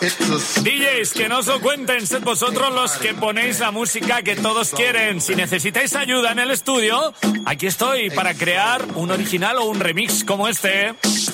DJs, que no os lo cuenten, sed vosotros los que ponéis la música que todos quieren. Si necesitáis ayuda en el estudio, aquí estoy para crear un original o un remix como este.